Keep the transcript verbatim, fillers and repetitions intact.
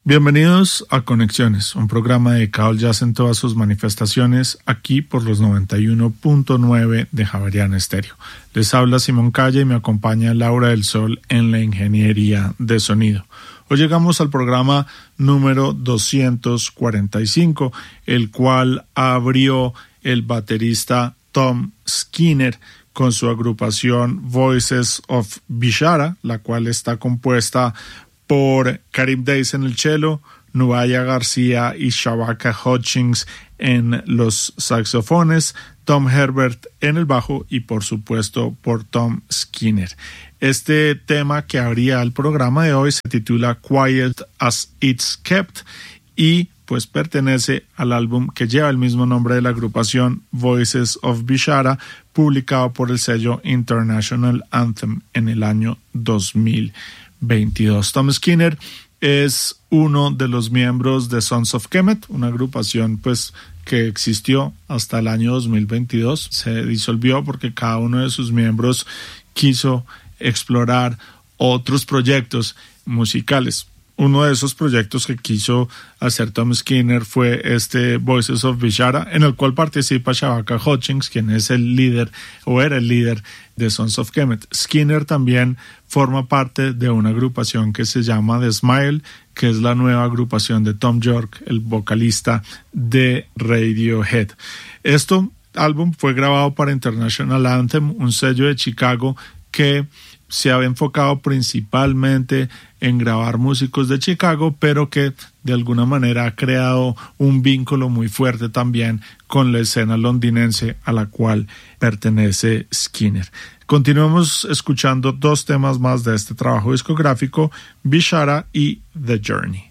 Bienvenidos a Conexiones, un programa dedicado al jazz en todas sus manifestaciones, aquí por los noventa y uno punto nueve de Javeriana Estéreo. Les habla Simón Calle y me acompaña Laura del Sol en la ingeniería de sonido. Hoy llegamos al programa número doscientos cuarenta y cinco, el cual abrió el baterista Tom Skinner con su agrupación Voices of Bishara, la cual está compuesta por Karim Days en el cello, Nubaya García y Shabaka Hutchings en los saxofones, Tom Herbert en el bajo y por supuesto por Tom Skinner. Este tema que abría el programa de hoy se titula Quiet as It's Kept y pues pertenece al álbum que lleva el mismo nombre de la agrupación Voices of Bishara, publicado por el sello International Anthem en el año dos mil veintidós. Tom Skinner es uno de los miembros de Sons of Kemet, una agrupación pues que existió hasta el año dos mil veintidós. Se disolvió porque cada uno de sus miembros quiso explorar otros proyectos musicales. Uno de esos proyectos que quiso hacer Tom Skinner fue este Voices of Bishara, en el cual participa Shabaka Hutchings, quien es el líder o era el líder de Sons of Kemet. Skinner también forma parte de una agrupación que se llama The Smile, que es la nueva agrupación de Tom York, el vocalista de Radiohead. Este álbum fue grabado para International Anthem, un sello de Chicago que se había enfocado principalmente en grabar músicos de Chicago, pero que de alguna manera ha creado un vínculo muy fuerte también con la escena londinense a la cual pertenece Skinner. Continuamos escuchando dos temas más de este trabajo discográfico, Bishara y The Journey.